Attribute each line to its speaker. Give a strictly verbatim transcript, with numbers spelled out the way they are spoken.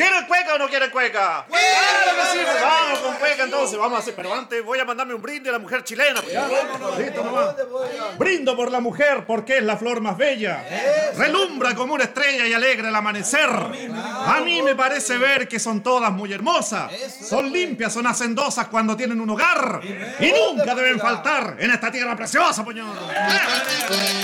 Speaker 1: ¿Quieren cueca o no quieren cueca? ¡Claro que sí! Pues vamos con cueca entonces, vamos a hacer. Pero antes voy a mandarme un brindis a la mujer chilena. Pues. Listo, nomás. Brindo por la mujer porque es la flor más bella. Relumbra como una estrella y alegra el amanecer. A mí me parece ver que son todas muy hermosas. Son limpias, son hacendosas cuando tienen un hogar. Y nunca deben faltar en esta tierra preciosa, puñón.